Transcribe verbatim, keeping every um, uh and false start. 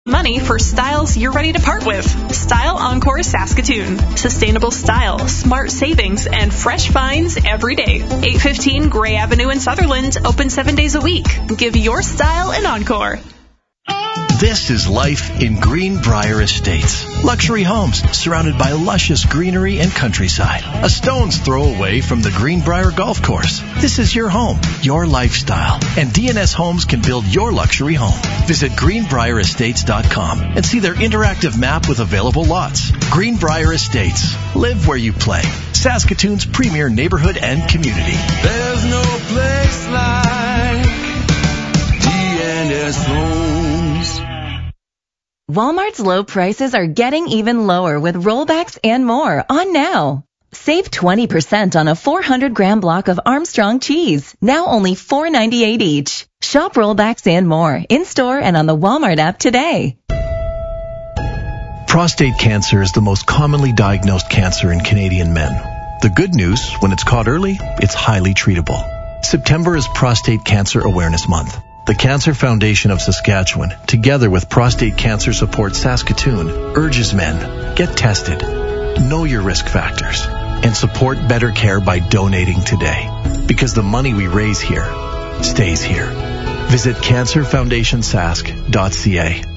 Money for styles you're ready to part with. Style Encore Saskatoon. Sustainable style, smart savings, and fresh finds every day. eight fifteen Gray Avenue in Sutherland, open seven days a week. Give your style an encore. This is life in Greenbrier Estates. Luxury homes surrounded by luscious greenery and countryside. A stone's throw away from the Greenbrier Golf Course. This is your home, your lifestyle, and D N S Homes can build your luxury home. Visit greenbrier estates dot com and see their interactive map with available lots. Greenbrier Estates. Live where you play. Saskatoon's premier neighborhood and community. There's no place like D N S Homes. Walmart's low prices are getting even lower with rollbacks and more on now. Save twenty percent on a four hundred gram block of Armstrong cheese, now only four ninety-eight each. Shop rollbacks and more in-store and on the Walmart app today. Prostate cancer is the most commonly diagnosed cancer in Canadian men. The good news, when it's caught early, it's highly treatable. September is Prostate Cancer Awareness Month. The Cancer Foundation of Saskatchewan, together with Prostate Cancer Support Saskatoon, urges men, get tested, know your risk factors, and support better care by donating today. Because the money we raise here stays here. Visit cancer foundation sask dot c a.